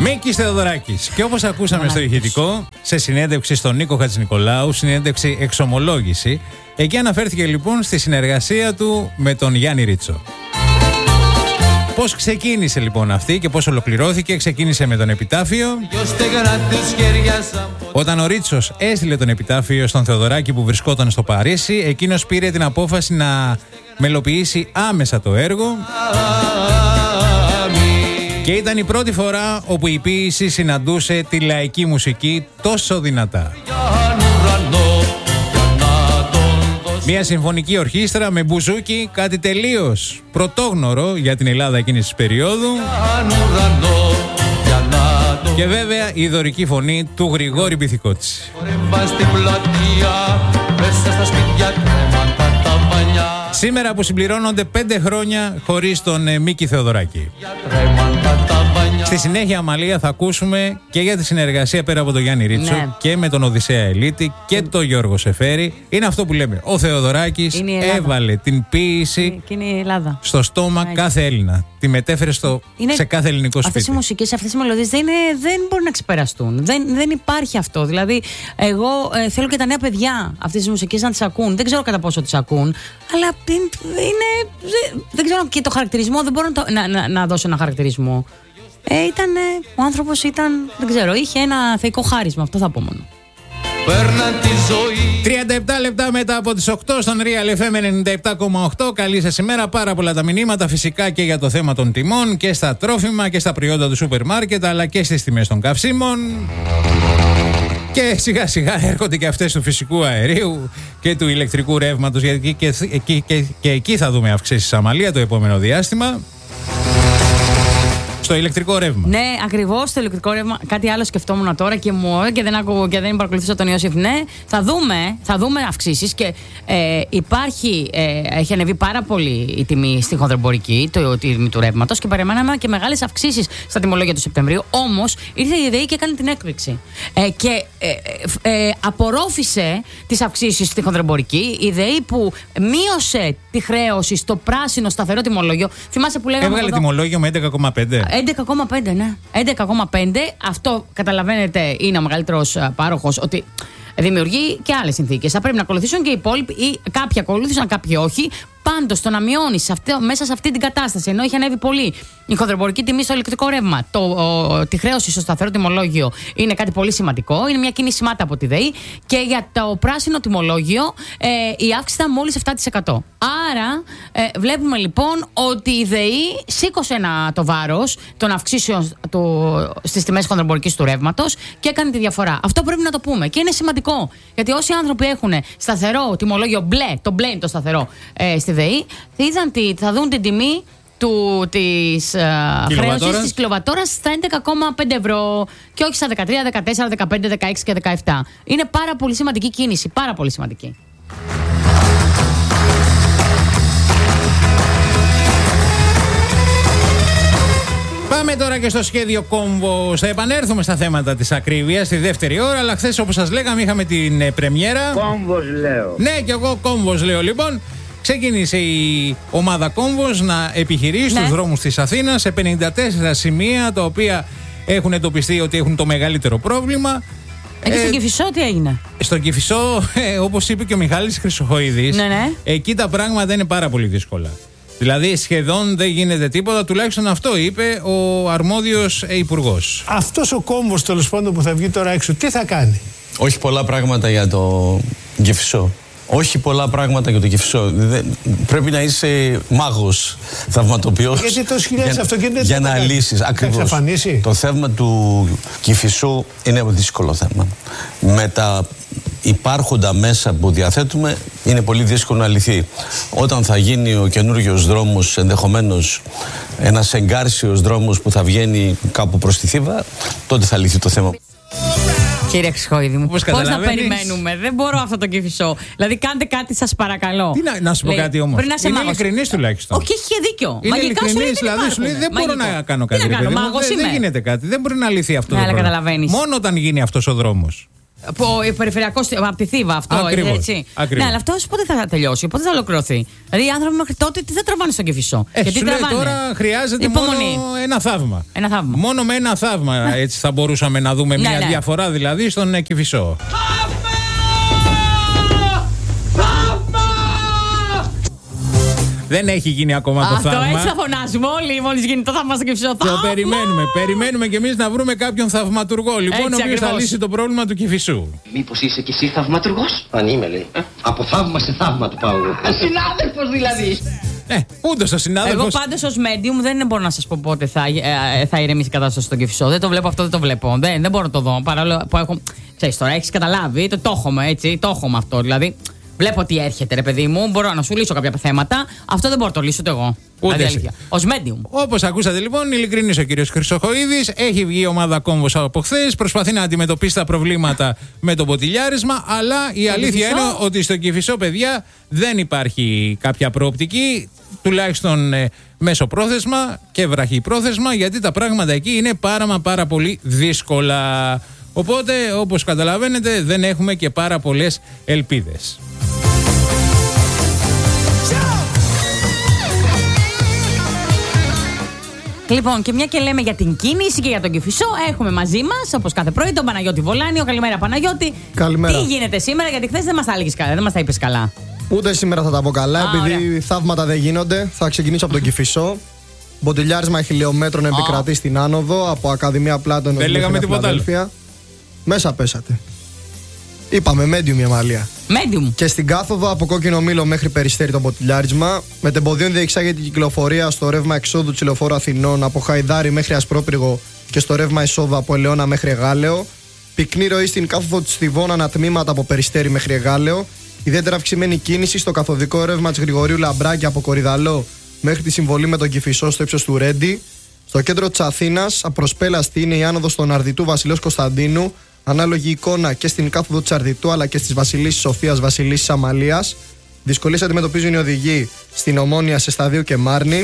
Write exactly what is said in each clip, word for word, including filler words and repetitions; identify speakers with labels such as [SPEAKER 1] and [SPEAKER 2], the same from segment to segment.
[SPEAKER 1] Μίκης Θεοδωράκης. Και όπως ακούσαμε στο ηχητικό, σε συνέντευξη στον Νίκο Χατζηνικολάου, συνέντευξη εξομολόγηση, εκεί αναφέρθηκε λοιπόν στη συνεργασία του με τον Γιάννη Ρίτσο. Πώς ξεκίνησε λοιπόν αυτή και πώς ολοκληρώθηκε? Ξεκίνησε με τον Επιτάφιο. Όταν ο Ρίτσος έστειλε τον Επιτάφιο στον Θεοδωράκη που βρισκόταν στο Παρίσι, εκείνος πήρε την απόφαση να μελοποιήσει άμεσα το έργο. Και ήταν η πρώτη φορά όπου η ποίηση συναντούσε τη λαϊκή μουσική τόσο δυνατά. Μια συμφωνική ορχήστρα με μπουζούκι, κάτι τελείως πρωτόγνωρο για την Ελλάδα εκείνης της περίοδου. Και βέβαια η δωρική φωνή του Γρηγόρη Μπιθικότση. Σήμερα που συμπληρώνονται πέντε χρόνια χωρίς τον ε, Μίκη Θεοδωράκη. Στη συνέχεια, Αμαλία, θα ακούσουμε και για τη συνεργασία πέρα από τον Γιάννη Ρίτσο, ναι, και με τον Οδυσσέα Ελίτη και τον Γιώργο Σεφέρη. Είναι αυτό που λέμε. Ο Θεοδωράκης έβαλε την ποίηση
[SPEAKER 2] είναι, είναι η Ελλάδα.
[SPEAKER 1] στο στόμα είναι. κάθε Έλληνα. Τη μετέφερε στο, είναι, σε κάθε ελληνικό σπίτι.
[SPEAKER 2] Αυτές οι μουσικές, αυτές οι μελωδίες δεν, δεν μπορούν να ξεπεραστούν. Δεν, δεν υπάρχει αυτό. Δηλαδή, εγώ ε, θέλω και τα νέα παιδιά αυτές τις μουσικές να τις ακούν. Δεν ξέρω κατά πόσο τις ακούν, αλλά είναι, δεν, δεν ξέρω και το χαρακτηρισμό. Δεν μπορώ να, το, να, να, να δώσω ένα χαρακτηρισμό. Ε, ήταν, ο άνθρωπος ήταν, δεν ξέρω, είχε ένα θεϊκό χάρισμα, αυτό θα πω μόνο.
[SPEAKER 1] τριάντα επτά λεπτά μετά από τις οκτώ στον Real εφ εμ ενενήντα επτά κόμμα οκτώ. Καλή σας ημέρα, πάρα πολλά τα μηνύματα φυσικά και για το θέμα των τιμών και στα τρόφιμα και στα προϊόντα του σούπερ μάρκετ, αλλά και στις τιμές των καυσίμων. Και σιγά σιγά έρχονται και αυτές του φυσικού αερίου και του ηλεκτρικού ρεύματος, γιατί και, και, και, και, και εκεί θα δούμε αυξήσεις, Αμαλία, το επόμενο διάστημα. Στο ηλεκτρικό ρεύμα.
[SPEAKER 2] Ναι, ακριβώς, στο ηλεκτρικό ρεύμα. Κάτι άλλο σκεφτόμουν τώρα και, μου, και δεν ακούω και δεν παρακολουθήσω τον Ιώσιφ. Ναι, θα δούμε, θα δούμε αυξήσεις και ε, υπάρχει, ε, έχει ανεβεί πάρα πολύ η τιμή στη χονδροεμπορική, το, τη τιμή του ρεύματος, και περιμέναμε και μεγάλες αυξήσεις στα τιμολόγια του Σεπτεμβρίου. Όμως ήρθε η ΔΕΗ και έκανε την έκπληξη. Ε, και ε, ε, ε, απορρόφησε τις αυξήσεις στη χονδροεμπορική. Η ΔΕΗ που μείωσε τη χρέωση στο πράσινο σταθερό τιμολόγιο. Θυμάσαι που λέγαμε.
[SPEAKER 1] Έβγαλε τιμολόγιο με έντεκα κόμμα πέντε.
[SPEAKER 2] έντεκα κόμμα πέντε, ναι. έντεκα κόμμα πέντε. Αυτό, καταλαβαίνετε, είναι ο μεγαλύτερος πάροχος, ότι δημιουργεί και άλλες συνθήκες. Θα πρέπει να ακολουθήσουν και οι υπόλοιποι, ή κάποιοι ακολούθησαν, κάποιοι όχι. Πάντως, το να μειώνει μέσα σε αυτή την κατάσταση, ενώ έχει ανέβει πολύ η χονδροεμπορική τιμή στο ηλεκτρικό ρεύμα, το, ο, τη χρέωση στο σταθερό τιμολόγιο, είναι κάτι πολύ σημαντικό. Είναι μια κίνηση μάτα από τη ΔΕΗ. Και για το πράσινο τιμολόγιο, ε, η αύξηση ήταν μόλις επτά τοις εκατό. Άρα, ε, βλέπουμε λοιπόν ότι η ΔΕΗ σήκωσε ένα, το βάρος των αυξήσεων στις τιμές χονδροεμπορικής του ρεύματος και έκανε τη διαφορά. Αυτό πρέπει να το πούμε. Και είναι σημαντικό. Γιατί όσοι άνθρωποι έχουν σταθερό τιμολόγιο μπλε, το μπλε είναι το σταθερό ε, στη ΔΕΗ, θα, είδαν, θα δουν την τιμή του, της uh, χρέωσης της κιλοβατόρας στα έντεκα κόμμα πέντε ευρώ και όχι στα δεκατρία, δεκατέσσερα, δεκαπέντε, δεκαέξι και δεκαεπτά. Είναι πάρα πολύ σημαντική κίνηση, πάρα πολύ σημαντική.
[SPEAKER 1] Πάμε τώρα και στο σχέδιο Κόμβος. Θα επανέλθουμε στα θέματα της ακρίβειας στη δεύτερη ώρα, αλλά χθες, όπως σας λέγαμε, είχαμε την ε, πρεμιέρα.
[SPEAKER 3] Κόμβος λέω.
[SPEAKER 1] Ναι, και εγώ Κόμβος λέω. Λοιπόν, ξεκίνησε η ομάδα Κόμβος να επιχειρεί στους, ναι, δρόμους της Αθήνας σε πενήντα τέσσερα σημεία, τα οποία έχουν εντοπιστεί ότι έχουν το μεγαλύτερο πρόβλημα.
[SPEAKER 2] Εκεί ε, στον Κηφισό τι έγινε?
[SPEAKER 1] Στον Κηφισό, ε, όπως είπε και ο Μιχάλης Χρυσοχοίδης,
[SPEAKER 2] ναι, ναι,
[SPEAKER 1] εκεί τα πράγματα είναι πάρα πολύ δύσκολα. Δηλαδή σχεδόν δεν γίνεται τίποτα, τουλάχιστον αυτό είπε ο αρμόδιος υπουργός.
[SPEAKER 4] Αυτός ο κόμβος, τέλος πάντων, που θα βγει τώρα έξω, τι θα κάνει?
[SPEAKER 5] Όχι πολλά πράγματα για το Κηφισό. Όχι πολλά πράγματα για το Κηφισό. Πρέπει να είσαι μάγος, θαυματοποιός.
[SPEAKER 4] Γιατί το χιλιάδες αυτοκίνητα
[SPEAKER 5] για να λύσεις. Ακριβώς. Το θέμα του Κηφισού είναι ένα δύσκολο θέμα. Με τα υπάρχοντα μέσα που διαθέτουμε είναι πολύ δύσκολο να λυθεί. Όταν θα γίνει ο καινούριος δρόμος, ενδεχομένως ένας εγκάρσιος δρόμος που θα βγαίνει κάπου προς τη Θήβα, τότε θα λυθεί το θέμα.
[SPEAKER 2] Κύριε Χρυσοχοίδη μου, πώς να περιμένουμε? Δεν μπορώ αυτό το Κηφισό. Δηλαδή, κάντε κάτι, σας παρακαλώ.
[SPEAKER 1] Τι να, να σου πω κάτι όμως. Είναι ειλικρινής τουλάχιστον.
[SPEAKER 2] Όχι, είχε δίκιο.
[SPEAKER 1] Είναι ειλικρινής, δηλαδή σου λέει δεν μπορώ να κάνω κάτι.
[SPEAKER 2] Τι να κάνω, μάγος είμαι.
[SPEAKER 1] Δεν γίνεται κάτι. Δεν μπορεί να λυθεί αυτό
[SPEAKER 2] ναι,
[SPEAKER 1] το
[SPEAKER 2] πρόβλημα.
[SPEAKER 1] Μόνο όταν γίνει αυτός ο δρόμος.
[SPEAKER 2] Περιφερειακό από τη Θήβα, αυτό.
[SPEAKER 1] Ακριβώς,
[SPEAKER 2] έτσι.
[SPEAKER 1] ακριβώς.
[SPEAKER 2] Ναι, αλλά αυτό πότε θα τελειώσει, πότε θα ολοκληρωθεί. Δηλαδή οι άνθρωποι μέχρι τότε τι θα τραβάνε στον Κηφισό.
[SPEAKER 1] Ε,
[SPEAKER 2] Γιατί
[SPEAKER 1] σου λέει,
[SPEAKER 2] τραβάνε.
[SPEAKER 1] τώρα χρειάζεται
[SPEAKER 2] Υπομονή.
[SPEAKER 1] μόνο ένα θαύμα.
[SPEAKER 2] Ένα θαύμα.
[SPEAKER 1] Μόνο με ένα θαύμα έτσι θα μπορούσαμε να δούμε
[SPEAKER 2] Ναι,
[SPEAKER 1] μια
[SPEAKER 2] ναι.
[SPEAKER 1] διαφορά δηλαδή στον Κηφισό. Δεν έχει γίνει ακόμα το
[SPEAKER 2] Αυτό
[SPEAKER 1] θαύμα.
[SPEAKER 2] έτσι θα φωνάζουμε όλοι μόλις γίνει το θαύμα στο Κηφισό.
[SPEAKER 1] Το περιμένουμε. Περιμένουμε κι εμείς να βρούμε κάποιον θαυματουργό. Λοιπόν,
[SPEAKER 2] Έτσι
[SPEAKER 1] ο οποίος θα
[SPEAKER 2] ακριβώς.
[SPEAKER 1] λύσει το πρόβλημα του Κηφισού.
[SPEAKER 3] Μήπως είσαι κι εσύ θαυματουργός?
[SPEAKER 6] Αν είμαι, λέει. Από θαύμα σε θαύμα του πάω εγώ.
[SPEAKER 3] Συνάδελφος δηλαδή.
[SPEAKER 1] Ναι, ούτως ο συνάδελφος.
[SPEAKER 2] Εγώ πάντως ως medium δεν μπορώ να σας πω πότε θα, ε, θα ηρεμήσει η κατάσταση στον Κηφισό. Δεν το βλέπω αυτό, δεν το βλέπω. Δεν, δεν μπορώ να το δω. Παρόλο που έχω. Ξέρεις τώρα, έχεις καταλάβει, το, το έχουμε έτσι, το έχουμε αυτό. Δηλαδή, βλέπω τι έρχεται, ρε παιδί μου. Μπορώ να σου λύσω κάποια θέματα. Αυτό δεν μπορώ να το λύσω ούτε εγώ.
[SPEAKER 1] Ούτε
[SPEAKER 2] Δηλαδή,
[SPEAKER 1] εσύ.
[SPEAKER 2] αλήθεια. Ως medium.
[SPEAKER 1] Όπως ακούσατε λοιπόν, ειλικρινής ο κύριος Χρυσοχοΐδης. Έχει βγει η ομάδα Κόμβος από χθες. Προσπαθεί να αντιμετωπίσει τα προβλήματα με το ποτηλιάρισμα. Αλλά η αλήθεια
[SPEAKER 2] Κηφισό.
[SPEAKER 1] είναι ότι στο Κηφισό, παιδιά, δεν υπάρχει κάποια προοπτική. Τουλάχιστον ε, μέσο πρόθεσμα και βραχυπρόθεσμα. Γιατί τα πράγματα εκεί είναι πάρα μα πάρα πολύ δύσκολα. Οπότε, όπως καταλαβαίνετε, δεν έχουμε και πάρα πολλές ελπίδες.
[SPEAKER 2] Λοιπόν, και μια και λέμε για την κίνηση και για τον Κηφισό, έχουμε μαζί μας, όπως κάθε πρωί, τον Παναγιώτη Βολάνιο. Καλημέρα, Παναγιώτη.
[SPEAKER 4] Καλημέρα.
[SPEAKER 2] Τι γίνεται σήμερα, γιατί χθες δεν μας τα έλεγες καλά, δεν μας τα είπες καλά.
[SPEAKER 7] Ούτε σήμερα θα τα πω καλά,
[SPEAKER 2] Α,
[SPEAKER 7] επειδή
[SPEAKER 2] ωραία.
[SPEAKER 7] θαύματα δεν γίνονται. Θα ξεκινήσω από τον Κηφισό. Μποτιλιάρισμα χιλιόμετρων επικρατεί στην άνοδο από Ακαδημία Πλάτων.
[SPEAKER 1] Δεν λέγαμε τίποτα άλλο.
[SPEAKER 7] Μέσα πέσατε. Είπαμε medium η Αμαλία.
[SPEAKER 2] Medium.
[SPEAKER 7] Και στην κάθοδο από Κόκκινο Μήλο μέχρι Περιστέρι το μποτιλιάρισμα. Μετεμποδίων διεξάγεται η κυκλοφορία στο ρεύμα εξόδου της Λεωφόρου Αθηνών από Χαϊδάρι μέχρι Ασπρόπυργο και στο ρεύμα εισόδου από Ελαιώνα μέχρι Εγάλεο. Πυκνή ροή στην κάθοδο της Θηβών ανατμήματα από Περιστέρι μέχρι Εγάλεο. Ιδιαίτερα αυξημένη κίνηση στο καθοδικό ρεύμα της Γρηγορίου Λαμπράκη από Κορυδαλό μέχρι τη συμβολή με τον Κηφισό στο ύψος του Ρέντι. Στο κέντρο της Αθήνας, απροσπέλαστη είναι η άνοδος των Αρδιτού Βασιλέως Κωνσταντίνου. Ανάλογη εικόνα και στην κάθοδο της Αρδιτού αλλά και στις Βασιλίσσης Σοφίας, Βασιλίσσης Αμαλίας. Δυσκολίες αντιμετωπίζουν οι οδηγοί στην Ομόνια, σε Σταδίου και Μάρνη.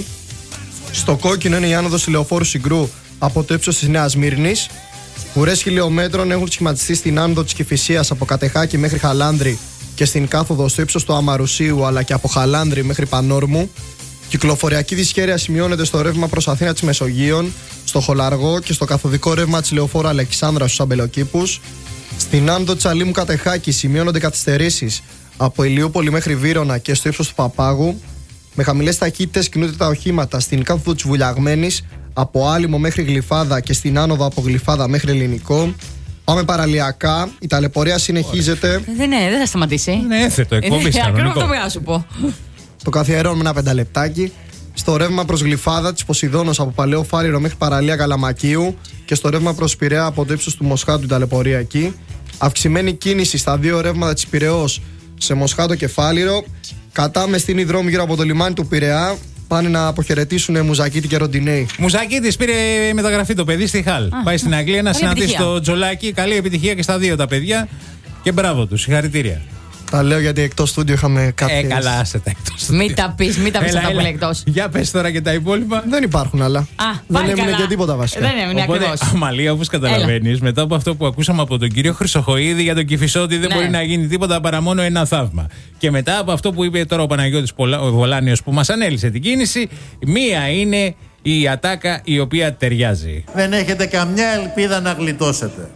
[SPEAKER 7] Στο κόκκινο είναι η άνοδος Λεωφόρου Συγκρού από το ύψος της Νέας Μύρνης. Ουρές χιλιόμετρων έχουν σχηματιστεί στην άνοδο της Κηφισίας από Κατεχάκη μέχρι Χαλάνδρη και στην κάθοδο στο ύψος του Αμαρουσίου αλλά και από Χαλάνδρη μέχρι Πανόρμου. Κυκλοφοριακή δυσχέρεια σημειώνεται στο ρεύμα προς Αθήνα της Μεσογείων, στο Χολαργό και στο καθοδικό ρεύμα της Λεωφόρου Αλεξάνδρα στους Αμπελοκήπους. Στην άνοδο της Αλήμου Κατεχάκη σημειώνονται καθυστερήσεις από Ηλιούπολη μέχρι Βύρωνα και στο ύψος του Παπάγου. Με χαμηλές ταχύτητες κινούνται τα οχήματα στην κάθοδο της Βουλιαγμένης από Άλυμο μέχρι Γλυφάδα και στην άνοδο από Γλυφάδα μέχρι Ελληνικό. Πάμε παραλιακά, η ταλαιπωρία συνεχίζεται.
[SPEAKER 2] Δεν, ναι, δεν θα σταματήσει.
[SPEAKER 1] Είναι έθετο, εκπομπή
[SPEAKER 2] Ακριβώς
[SPEAKER 1] κανονικό.
[SPEAKER 2] το πήγα να σου πω.
[SPEAKER 7] Το καθιερώνουμε ένα πενταλεπτάκι. Στο ρεύμα προς Γλυφάδα της Ποσειδώνος από Παλαιό Φάριρο μέχρι παραλία Καλαμακίου και στο ρεύμα προς Πειραιά από το ύψος του Μοσχάτου η ταλαιπωρία εκεί. Αυξημένη κίνηση στα δύο ρεύματα της Πειραιώς σε Μοσχάτο και Φάληρο. Κατά μεστίνοι δρόμοι γύρω από το λιμάνι του Πειραιά. Πάνε να αποχαιρετήσουν Μουζακίτη και Ροντινέη.
[SPEAKER 1] Μουζακίτης πήρε μεταγραφή το παιδί στη Χαλ. Πάει στην Αγγλία να
[SPEAKER 2] καλή
[SPEAKER 1] συναντήσει
[SPEAKER 2] επιτυχία.
[SPEAKER 1] το Τζολάκι. Καλή επιτυχία και στα δύο τα παιδιά. Και μπράβο του, συγχαρητήρια.
[SPEAKER 7] Τα λέω γιατί εκτός στούντιο είχαμε κάποιες...
[SPEAKER 1] Ε, καλά, άσε τα εκτός.
[SPEAKER 2] Μην τα πεις, μην τα πεις αυτά που λέει εκτός.
[SPEAKER 1] Για πες τώρα και τα υπόλοιπα.
[SPEAKER 7] Δεν υπάρχουν άλλα.
[SPEAKER 2] Α,
[SPEAKER 7] Δεν
[SPEAKER 2] πάλι
[SPEAKER 7] έμεινε
[SPEAKER 2] καλά.
[SPEAKER 7] και τίποτα βασικά.
[SPEAKER 2] Δεν έμεινε
[SPEAKER 1] Οπότε,
[SPEAKER 2] ακριβώς.
[SPEAKER 1] Αμαλία, όπως καταλαβαίνεις, μετά από αυτό που ακούσαμε από τον κύριο Χρυσοχοΐδη για τον Κηφισό, ότι δεν
[SPEAKER 2] Ναι.
[SPEAKER 1] μπορεί να γίνει τίποτα παρά μόνο ένα θαύμα. Και μετά από αυτό που είπε τώρα ο Παναγιώτης Πολα- ο Βολάνιος που μας ανέλησε την κίνηση, μία είναι η ατάκα η οποία ταιριάζει.
[SPEAKER 8] Δεν έχετε καμιά ελπίδα να γλιτώσετε.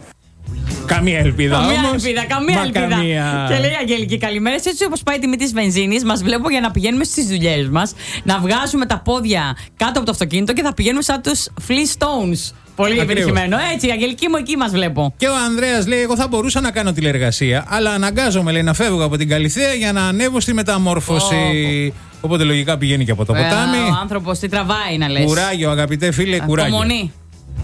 [SPEAKER 1] Καμία ελπίδα
[SPEAKER 2] Καμία
[SPEAKER 1] όμως.
[SPEAKER 2] ελπίδα, καμία
[SPEAKER 1] Μα
[SPEAKER 2] ελπίδα.
[SPEAKER 1] καμία.
[SPEAKER 2] Και λέει Αγγελική, καλημέρα. Έτσι όπως πάει η τιμή της βενζίνης, μας βλέπω για να πηγαίνουμε στις δουλειές μας, να βγάζουμε τα πόδια κάτω από το αυτοκίνητο και θα πηγαίνουμε σαν τους Flintstones. Πολύ
[SPEAKER 1] Ακριβώς.
[SPEAKER 2] επιτυχημένο. Έτσι, η Αγγελική μου εκεί μας βλέπω.
[SPEAKER 1] Και ο Ανδρέας λέει: εγώ θα μπορούσα να κάνω τηλεργασία, αλλά αναγκάζομαι, λέει, να φεύγω από την Καλιθέα για να ανέβω στη μεταμόρφωση. Οπότε λογικά πηγαίνει και από το
[SPEAKER 2] Ε,
[SPEAKER 1] ποτάμι.
[SPEAKER 2] Ο άνθρωπος τι τραβάει να λες.
[SPEAKER 1] Κουράγιο, αγαπητέ φίλε, κουράγιο.
[SPEAKER 2] Απομονή.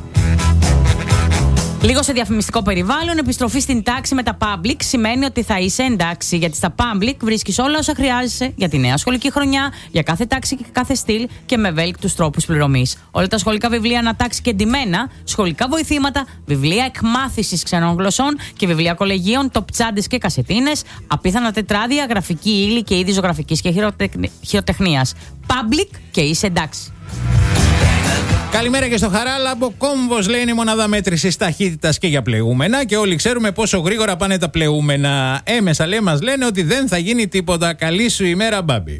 [SPEAKER 2] Λίγο σε διαφημιστικό περιβάλλον, επιστροφή στην τάξη με τα public σημαίνει ότι θα είσαι εντάξει. Γιατί στα public βρίσκεις όλα όσα χρειάζεσαι για τη νέα σχολική χρονιά, για κάθε τάξη και κάθε στυλ και με ευέλικτους τρόπους πληρωμής. Όλα τα σχολικά βιβλία ανατάξει και εντυμένα, σχολικά βοηθήματα, βιβλία εκμάθησης ξένων γλωσσών και βιβλία κολεγίων, τοπτσάντες και κασετίνες, απίθανα τετράδια, γραφική ύλη και είδη ζωγραφικής και χειροτεχνίας. Public και είσαι εντάξει.
[SPEAKER 1] Καλημέρα και στο Χαράλαμπο. Κόμβος λέει είναι η μονάδα μέτρησης ταχύτητας και για πλεούμενα. Και όλοι ξέρουμε πόσο γρήγορα πάνε τα πλεούμενα. Έμεσα λέει μας λένε ότι δεν θα γίνει τίποτα. Καλή σου ημέρα, Μπάμπη.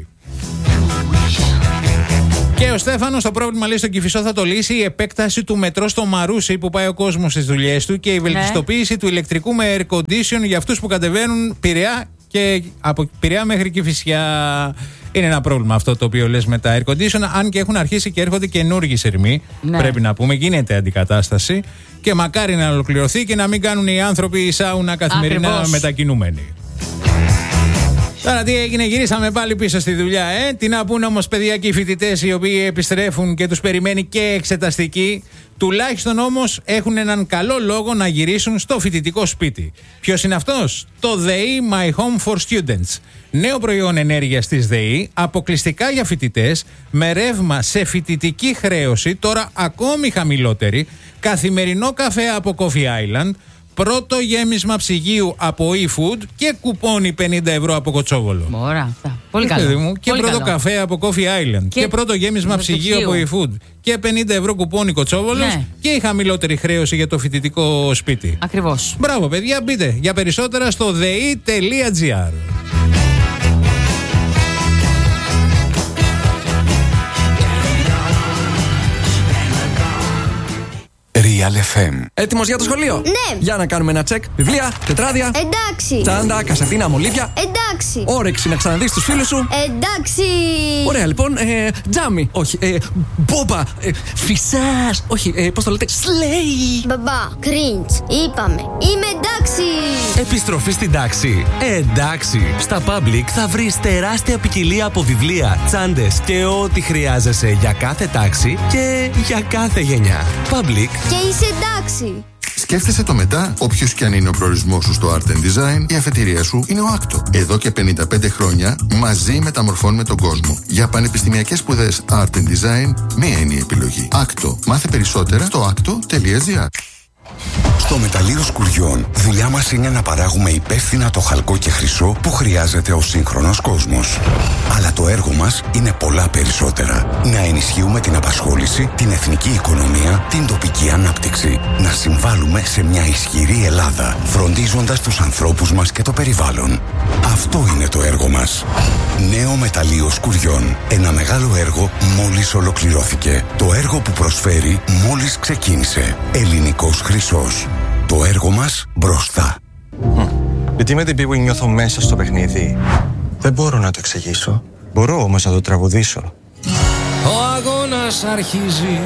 [SPEAKER 1] Και ο Στέφανος το πρόβλημα λέει στον Κηφισό θα το λύσει η επέκταση του μετρό στο Μαρούσι που πάει ο κόσμος στις δουλειές του και η βελτιστοποίηση ναι. του ηλεκτρικού με air condition για αυτούς που κατεβαίνουν Πειραιά και από Πειραιά μέχρι Κηφισιά. Είναι ένα πρόβλημα αυτό το οποίο λες με τα air condition, αν και έχουν αρχίσει και έρχονται καινούργιοι σειρμοί. Ναι. Πρέπει να πούμε, γίνεται αντικατάσταση και μακάρι να ολοκληρωθεί και να μην κάνουν οι άνθρωποι σάουνα καθημερινά Ακριβώς. μετακινούμενοι. Τώρα τι έγινε, γυρίσαμε πάλι πίσω στη δουλειά, ε. Τι να πούνε όμως παιδιά και οι φοιτητές οι οποίοι επιστρέφουν και τους περιμένει και εξεταστική. Τουλάχιστον όμως έχουν έναν καλό λόγο να γυρίσουν στο φοιτητικό σπίτι. Ποιος είναι αυτός? Το ΔΕΗ My Home for Students. Νέο προϊόν ενέργειας της ΔΕΗ, αποκλειστικά για φοιτητές, με ρεύμα σε φοιτητική χρέωση, τώρα ακόμη χαμηλότερη, καθημερινό καφέ από Coffee Island, πρώτο γέμισμα ψυγείου από eFood και κουπόνι πενήντα ευρώ από Κοτσόβολο. Ωραία, αυτά. Πολύ καλό. Μου, και Πολύ πρώτο καλό. καφέ από Coffee Island και, και πρώτο γέμισμα ψυγείου από eFood και πενήντα ευρώ κουπόνι Κοτσόβολος ναι. και η χαμηλότερη χρέωση για το φοιτητικό σπίτι. Ακριβώς. Μπράβο παιδιά, μπείτε για περισσότερα στο δei τελεία gr.
[SPEAKER 9] Real εφ εμ.
[SPEAKER 10] Έτοιμος για το σχολείο?
[SPEAKER 11] Ναι.
[SPEAKER 10] Για να κάνουμε ένα τσεκ. Βιβλία, τετράδια.
[SPEAKER 11] Εντάξει.
[SPEAKER 10] Τσάντα, κασετίνα, μολύβια.
[SPEAKER 11] Εντάξει.
[SPEAKER 10] Όρεξη να ξαναδείς τους φίλους σου.
[SPEAKER 11] Εντάξει.
[SPEAKER 10] Ωραία, λοιπόν. Ε, τζάμι. Όχι. Ε, μπόμπα. Ε, φυσάς. Όχι. Ε, πώς το λέτε? Σλέι.
[SPEAKER 11] Μπαμπά. Κριντς. Είπαμε. Είμαι εντάξει.
[SPEAKER 9] Επιστροφή στην τάξη. Εντάξει. Στα Public θα βρεις τεράστια ποικιλία από βιβλία, τσάντες και ό,τι χρειάζεσαι για κάθε τάξη και για κάθε γενιά. Public.
[SPEAKER 11] Και είσαι εντάξει.
[SPEAKER 12] Σκέφτεσαι το μετά, όποιος και αν είναι ο προορισμός σου στο Art and Design, η αφετηρία σου είναι ο άκτο. Εδώ και πενήντα πέντε χρόνια μαζί μεταμορφώνουμε τον κόσμο. Για πανεπιστημιακές σπουδές Art and Design, μία είναι η επιλογή. άκτο. Μάθε περισσότερα στο άκτο τελεία τζι άρ.
[SPEAKER 9] Στο μεταλλείο Σκουριών, δουλειά μας είναι να παράγουμε υπεύθυνα το χαλκό και χρυσό που χρειάζεται ο σύγχρονος κόσμος. Αλλά το έργο μας είναι πολλά περισσότερα. Να ενισχύουμε την απασχόληση, την εθνική οικονομία, την τοπική ανάπτυξη. Να συμβάλλουμε σε μια ισχυρή Ελλάδα, φροντίζοντας τους ανθρώπους μας και το περιβάλλον. Αυτό είναι το έργο μας. Νέο μεταλλείο Σκουριών. Ένα μεγάλο έργο μόλις ολοκληρώθηκε. Το έργο που προσφέρει μόλις ξεκίνησε. Ελληνικός χρυσός. Το έργο μας μπροστά.
[SPEAKER 13] Mm. Γιατί με την πίγου νιώθω μέσα στο παιχνίδι. Δεν μπορώ να το εξηγήσω. Μπορώ όμως να το τραγουδήσω.
[SPEAKER 14] Ο αγώνας αρχίζει.